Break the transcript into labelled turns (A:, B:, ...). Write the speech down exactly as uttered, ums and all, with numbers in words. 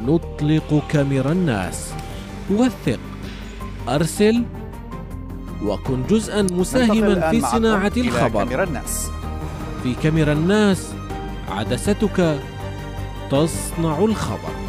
A: نطلق كاميرا الناس. وثق، أرسل، وكن جزءا مساهما في صناعة الخبر.
B: كاميرا الناس.
A: في كاميرا الناس عدستك تصنع الخبر.